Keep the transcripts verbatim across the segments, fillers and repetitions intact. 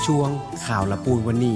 ช่วงข่าวละปูนวันนี้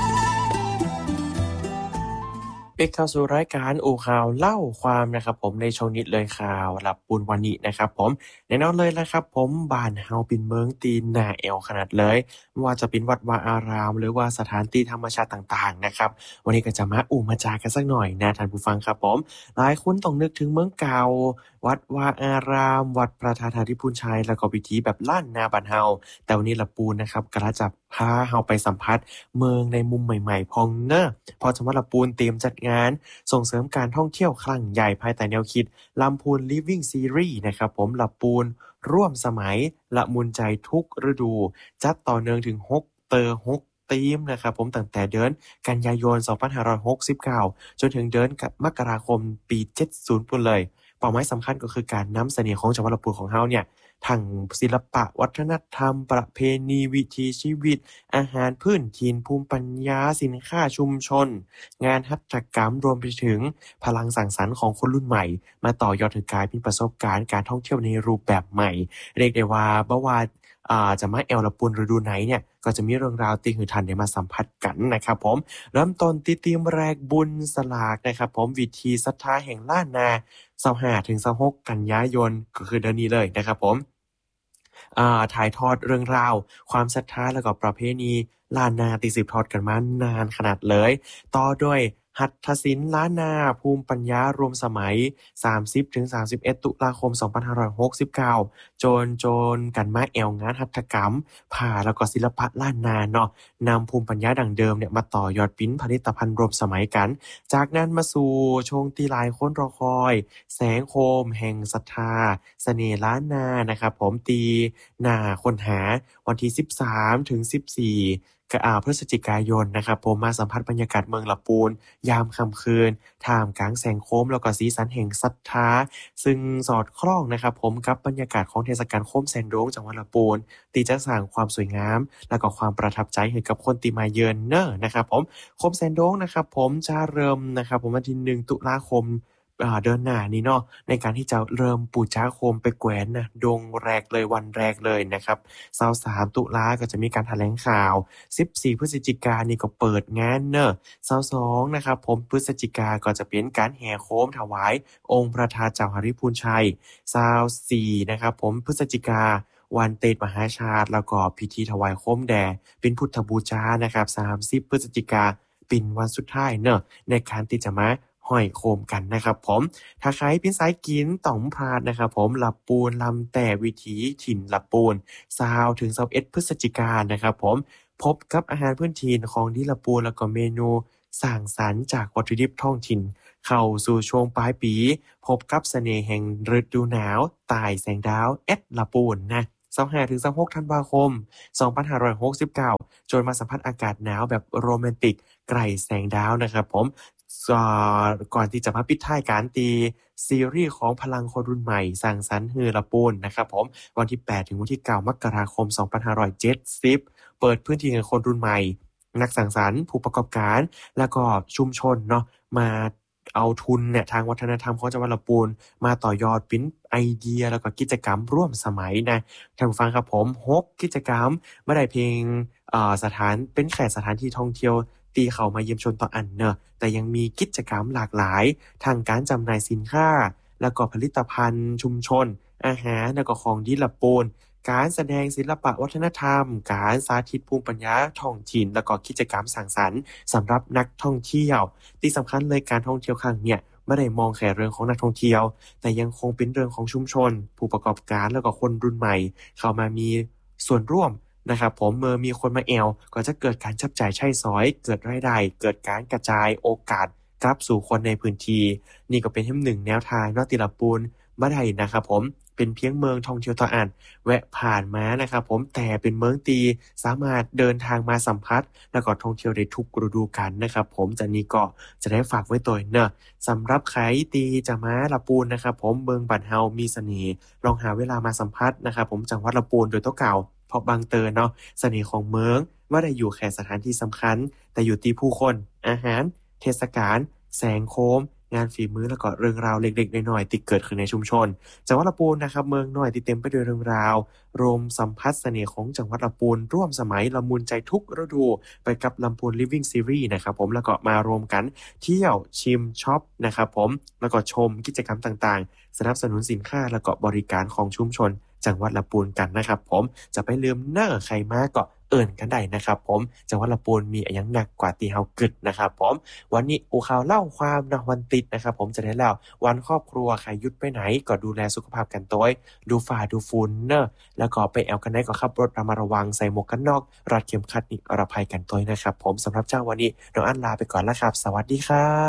เป็กเข้าสู่รายการโอข่าวเล่าความนะครับผมในช่วงนี้เลยข่าวละปูนวันนี้นะครับผมแน่นอนเลยนะครับผมบ้านเฮาเป็นเมืองตีนหน้าแอวขนาดเลยไม่ว่าจะเป็นวัดวาอารามหรือว่าสถานที่ธรรมชาติต่างๆนะครับวันนี้ก็จะมาอู้มาจากันสักหน่อยนะท่านผู้ฟังครับผมหลายคนต้องนึกถึงเมืองเก่าวัดวาอารามวัดพระธาตุธิพุนชัยแล้วก็พิธีแบบล้านนาบ้านเฮาแต่วันนี้ละปูนนะครับก็จะพาเฮาไปสัมผัสเมืองในมุมใหม่ๆพองเนอะพอจังหวัดละปูนเตรียมจัดงานส่งเสริมการท่องเที่ยวครั้งใหญ่ภายใต้แนวคิดลำพูน Living Series นะครับผมละปูนร่วมสมัยละมุนใจทุกฤดูจัดต่อเนื่องถึงหกเตอร์หกธีมนะครับผมตั้งแต่เดือนกันยายนสองพันห้าร้อยหกสิบเก้าจนถึงเดือนมกราคมปีเจ็ดสิบปุ่นเลยเป้าหมายสำคัญก็คือการนำเสน่ห์ของจังหวัดลำพูนของเฮาเนี่ยทั้งศิลปะวัฒนธรรมประเพณีวิถีชีวิตอาหารพื้นถิ่นภูมิปัญญาสินค้าชุมชนงานหัตถกรรมรวมไปถึงพลังสร้างสรรค์ของคนรุ่นใหม่มาต่อยอดถึงกลายเป็นประสบการณ์การท่องเที่ยวในรูปแบบใหม่เรียกได้ว่าบ่ว่าอ่าจะมาแอวละปูนฤดูไหนเนี่ยก็จะมีเรื่องราวที่หือทันได้มาสัมผัสกันนะครับผมเริ่มต้นที่ธีมแรกบุญสลากนะครับผมวิธีศรัทธาแห่งล้านนายี่สิบห้าถึงยี่สิบหกกันยายนก็คือเดือนนี้เลยนะครับผมอ่าถ่ายทอดเรื่องราวความศรัทธาแล้วก็ประเพณีล้านนาที่สืบทอดกันมานานขนาดเลยต่อด้วยหัตถศิลป์ล้านนาภูมิปัญญารวมสมัย สามสิบถึงสามสิบเอ็ด ตุลาคม สองพันห้าร้อยหกสิบเก้า โจนโจนกันมาแอวงานหัตถกรรมผ้าแล้วก็ศิลปะล้านนาเนาะนำภูมิปัญญาดั้งเดิมเนี่ยมาต่อยอดปิ้นผลิตภัณฑ์รวมสมัยกันจากนั้นมาสู่ช่วงที่หลายคนรอคอยแสงโคมแห่งศรัทธาเสน่ห์ล้านนานะครับผมตีหน้าค้นหาวันที่สิบสามถึงสิบสี่กอ่าพฤศจิกายนนะครับผมมาสัมผัสบรรยากาศเมืองละปูนยามค่ำคืนท่ามกลางแสงโคมแล้วก็สีสันแห่งศรัทธาซึ่งสอดคล้องนะครับผมกับบรรยากาศของเทศกาลโคมแสนโดงจังหวัดละปูนที่จะสร้างความสวยงามแล้วก็ความประทับใจให้กับคนที่มาเยือนเนอะนะครับผมโคมแสนโดงนะครับผมจะเริ่มนะครับผมวันที่หนึ่งตุลาคมอ่าเดือนหน้านี้เนาะในการที่จะเริ่มปูชาโคมไปแขวนนะดงแรกเลยวันแรกเลยนะครับยี่สิบสามตุลาก็จะมีการแถลงข่าวสิบสี่พฤศจิกายนนี่ก็เปิดงานเนอะยี่สิบสองนะครับผมพฤศจิกายนก็จะเป็นการแห่โคมถวายองค์พระธาตุเจ้าหฤพูนชัยยี่สิบสี่นะครับผมพฤศจิกายนวันเตชมหาชาติแล้วก็พิธีถวายโคมแด่เป็นพุทธบูชานะครับสามสิบพฤศจิกายนเป็นวันสุดท้ายเนอะในการที่จะมาห้อยโคมกันนะครับผมถ้าใครเป็นสายกินต้องพลาดนะครับผมลับปูนลำแต่วิถีถิ่นลับปูนยี่สิบถึงยี่สิบเอ็ดพฤศจิกายนนะครับผมพบกับอาหารพื้นถิ่นของที่ลับปูนแล้วก็เมนูสร้างสรรค์จากวัตถุดิบท้องถิ่นเข้าสู่ช่วงปลายปีพบกับเสน่ห์แห่งฤดูหนาวใต้แสงดาวแอดลับปูนนะยี่สิบห้าถึงยี่สิบหกธันวาคมสองพันห้าร้อยหกสิบเก้าจนมาสัมผัสอากาศหนาวแบบโรแมนติกไกลแสงดาวนะครับผมก่อนที่จะมาปิดท้ายการตีซีรีส์ของพลังคนรุ่นใหม่สร้างสรรค์ฮือละปูนนะครับผมวันที่แปดถึงวันที่เก้ามกราคมสองพันห้าร้อยเจ็ดสิบเปิดพื้นที่ให้คนรุ่นใหม่นักสร้างสรรค์ผู้ประกอบการแล้วก็ชุมชนเนาะมาเอาทุนเนี่ยทางวัฒนธรรมของจังหวัดลำพูนมาต่อยอดเป็นไอเดียแล้วก็กิจกรรมร่วมสมัยนะท่านผู้ฟังครับผมหกกิจกรรมไม่ได้เพียงเอ่อสถานเป็นแค่สถานที่ท่องเที่ยวตีเข้ามาเยี่ยมชมต่ออันเนอะแต่ยังมีกิจกรรมหลากหลายทางการจำหน่ายสินค้าแล้วก็ผลิตภัณฑ์ชุมชนอาหารแล้วก็ของดีละปูนการแสดงศิลปะวัฒนธรรมการสาธิตภูมิปัญญาท้องถิ่นแล้วก็กิจกรรมสร้างสรรค์สำหรับนักท่องเที่ยวที่สำคัญเลยการท่องเที่ยวครั้งเนี่ยไม่ได้มองแค่เรื่องของนักท่องเที่ยวแต่ยังคงเป็นเรื่องของชุมชนผู้ประกอบการแล้วก็คนรุ่นใหม่เข้ามามีส่วนร่วมนะครับผมเมื่อมีคนมาแอวก็จะเกิดการจับจ่ายใช้สอยเกิดรายได้เกิดการกระจายโอกาสกลับสู่คนในพื้นที่นี่ก็เป็นแค่หนึ่งแนวทางนอติลาปูนบ่ได้นะครับผมเป็นเพียงเมืองท่องเที่ยวต่ออันแวะผ่านมานะครับผมแต่เป็นเมืองตีสามารถเดินทางมาสัมผัสแล้วก็ท่องเที่ยวได้ทุกฤดูกาลนะครับผมจากนี้ก็จะได้ฝากไว้ตัวเนอะสำหรับใครตีจะมาลาปูนนะครับผมเมืองบ้านเฮามีเสน่ห์ลองหาเวลามาสัมผัสนะครับผมจังหวัดลาปูนโดยตัวเก่าเพราะบางเตอเนาะเสน่ห์ของเมืองว่าได้อยู่แค่สถานที่สำคัญแต่อยู่ที่ผู้คนอาหารเทศกาลแสงโคมงานฝีมือแล้วก็เรื่องราวเล็กๆน้อยๆที่เกิดขึ้นในชุมชนจังหวัดลำพูนนะครับเมืองน้อยที่เต็มไปด้วยเรื่องราวรวมสัมผัสเสน่ห์ของจังหวัดลำพูนร่วมสมัยละมุนใจทุกฤดูไปกับลำพูน Living Series นะครับผมแล้วก็มารวมกันเที่ยวชิมช็อปนะครับผมแล้วก็ชมกิจกรรมต่างๆสนับสนุนสินค้าแล้วก็บริการของชุมชนจังหวัดลำพูนกันนะครับผมจะไปลืมเน้อใครมาก็เอิ้นกันได้นะครับผมจังหวัดลำพูนมีอะหยังหนักกว่าที่เฮากึดนะครับผมวันนี้อูข่าวเล่าความเนาะวันติดนะครับผมจะได้แล้ววันครอบครัวใครหยุดไปไหนก็ดูแลสุขภาพกันตัวเองดูฟ้าดูฝุ่นเนอะแล้วก็ไปแอวกันได้ก็ขับรถระมัดระวังใส่หมวกกันน็อกรัดเข็มขัดนิรภัยกันตัวเองนะครับผมสำหรับเจ้าวันนี้น้องอันลาไปก่อนแล้วครับสวัสดีครับ